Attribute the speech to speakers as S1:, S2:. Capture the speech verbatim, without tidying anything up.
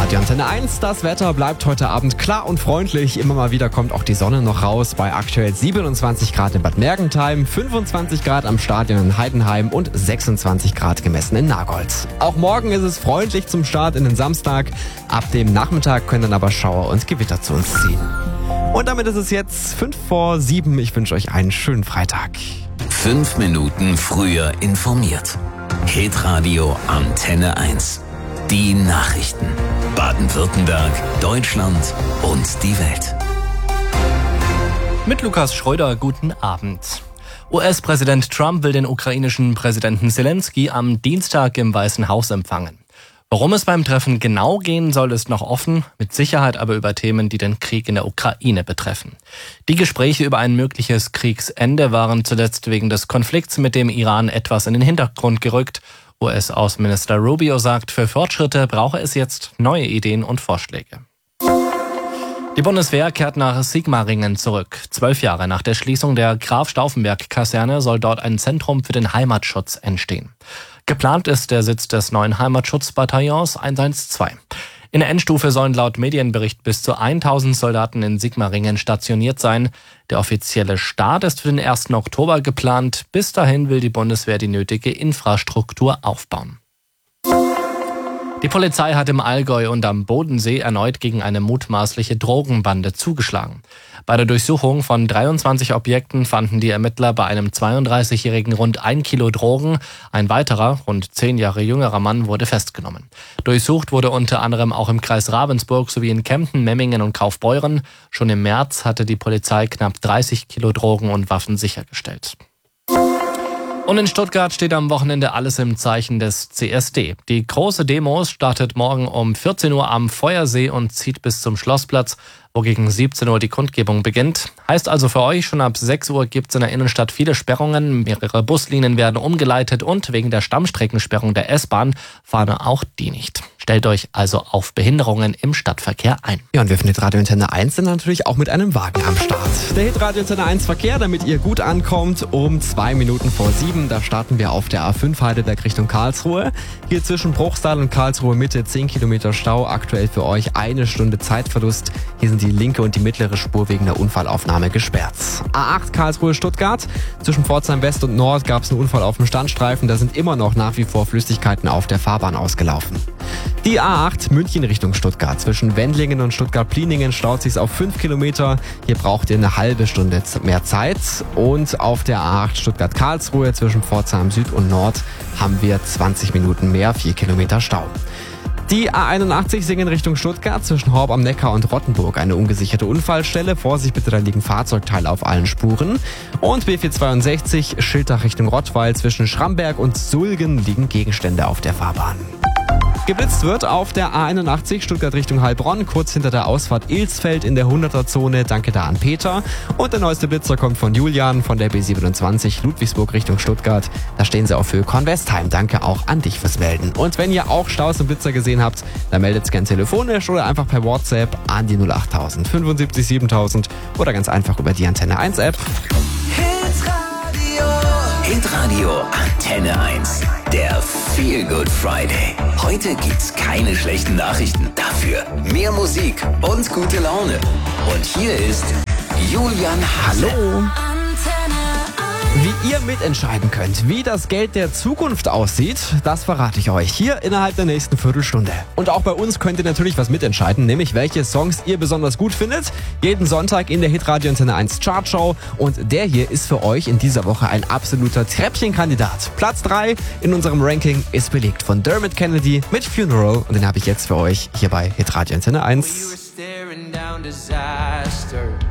S1: Radio Antenne eins. Das Wetter bleibt heute Abend klar und freundlich. Immer mal wieder kommt auch die Sonne noch raus bei aktuell siebenundzwanzig Grad in Bad Mergentheim, fünfundzwanzig Grad am Stadion in Heidenheim und sechsundzwanzig Grad gemessen in Nagold. Auch morgen ist es freundlich zum Start in den Samstag. Ab dem Nachmittag können dann aber Schauer und Gewitter zu uns ziehen. Und damit ist es jetzt fünf vor sieben. Ich wünsche euch einen schönen Freitag.
S2: Fünf Minuten früher informiert. Hitradio Antenne eins. Die Nachrichten. Baden-Württemberg, Deutschland und die Welt.
S3: Mit Lukas Schröder, guten Abend. U S-Präsident Trump will den ukrainischen Präsidenten Zelensky am Dienstag im Weißen Haus empfangen. Worum es beim Treffen genau gehen soll, ist noch offen, mit Sicherheit aber über Themen, die den Krieg in der Ukraine betreffen. Die Gespräche über ein mögliches Kriegsende waren zuletzt wegen des Konflikts mit dem Iran etwas in den Hintergrund gerückt. U S-Außenminister Rubio sagt, für Fortschritte brauche es jetzt neue Ideen und Vorschläge. Die Bundeswehr kehrt nach Sigmaringen zurück. Zwölf Jahre nach der Schließung der Graf-Stauffenberg-Kaserne soll dort ein Zentrum für den Heimatschutz entstehen. Geplant ist der Sitz des neuen Heimatschutzbataillons eins eins zwei. In der Endstufe sollen laut Medienbericht bis zu tausend Soldaten in Sigmaringen stationiert sein. Der offizielle Start ist für den ersten Oktober geplant. Bis dahin will die Bundeswehr die nötige Infrastruktur aufbauen. Die Polizei hat im Allgäu und am Bodensee erneut gegen eine mutmaßliche Drogenbande zugeschlagen. Bei der Durchsuchung von dreiundzwanzig Objekten fanden die Ermittler bei einem zweiunddreißigjährigen rund ein Kilo Drogen. Ein weiterer, rund zehn Jahre jüngerer Mann wurde festgenommen. Durchsucht wurde unter anderem auch im Kreis Ravensburg sowie in Kempten, Memmingen und Kaufbeuren. Schon im März hatte die Polizei knapp dreißig Kilo Drogen und Waffen sichergestellt. Und in Stuttgart steht am Wochenende alles im Zeichen des C S D. Die große Demo startet morgen um vierzehn Uhr am Feuersee und zieht bis zum Schlossplatz, wo gegen siebzehn Uhr die Kundgebung beginnt. Heißt also für euch, schon ab sechs Uhr gibt es in der Innenstadt viele Sperrungen. Mehrere Buslinien werden umgeleitet und wegen der Stammstreckensperrung der S-Bahn fahren auch die nicht. Stellt euch also auf Behinderungen im Stadtverkehr ein.
S1: Ja, und wir von Hitradio Antenne eins sind natürlich auch mit einem Wagen am Start. Der Hitradio Antenne eins Verkehr, damit ihr gut ankommt, um zwei Minuten vor sieben. Da starten wir auf der A fünf Heidelberg Richtung Karlsruhe. Hier zwischen Bruchsal und Karlsruhe Mitte zehn Kilometer Stau. Aktuell für euch eine Stunde Zeitverlust. Hier sind die linke und die mittlere Spur wegen der Unfallaufnahme gesperrt. A acht Karlsruhe Stuttgart. Zwischen Pforzheim West und Nord gab es einen Unfall auf dem Standstreifen. Da sind immer noch nach wie vor Flüssigkeiten auf der Fahrbahn ausgelaufen. Die A acht München Richtung Stuttgart. Zwischen Wendlingen und Stuttgart-Pliningen staut sich auf fünf Kilometer. Hier braucht ihr eine halbe Stunde mehr Zeit. Und auf der A acht Stuttgart-Karlsruhe zwischen Pforzheim Süd und Nord haben wir zwanzig Minuten mehr, vier Kilometer Stau. Die A einundachtzig Singen Richtung Stuttgart zwischen Horb am Neckar und Rottenburg. Eine ungesicherte Unfallstelle. Vorsicht bitte, da liegen Fahrzeugteile auf allen Spuren. Und B vierhundertzweiundsechzig Schiltach Richtung Rottweil. Zwischen Schramberg und Sulgen liegen Gegenstände auf der Fahrbahn. Geblitzt wird auf der A einundachtzig Stuttgart Richtung Heilbronn, kurz hinter der Ausfahrt Ilsfeld in der hunderter-Zone. Danke da an Peter. Und der neueste Blitzer kommt von Julian von der B siebenundzwanzig Ludwigsburg Richtung Stuttgart. Da stehen sie auf Höhe Kornwestheim. Danke auch an dich fürs Melden. Und wenn ihr auch Staus und Blitzer gesehen habt, dann meldet es gern telefonisch oder einfach per WhatsApp an die null achttausend fünfundsiebzig siebentausend oder ganz einfach über die Antenne eins App.
S2: Hitradio. Hitradio Antenne eins. Der Feel Good Friday. Heute gibt's keine schlechten Nachrichten. Dafür mehr Musik und gute Laune. Und hier ist Julian Hasse.
S1: Hallo. Wie ihr mitentscheiden könnt, wie das Geld der Zukunft aussieht, das verrate ich euch hier innerhalb der nächsten Viertelstunde. Und auch bei uns könnt ihr natürlich was mitentscheiden, nämlich welche Songs ihr besonders gut findet. Jeden Sonntag in der Hitradio Antenne eins Chartshow. Und der hier ist für euch in dieser Woche ein absoluter Treppchenkandidat. Platz drei in unserem Ranking ist belegt von Dermot Kennedy mit Funeral. Und den habe ich jetzt für euch hier bei Hitradio Antenne eins.
S4: We were staring down disaster.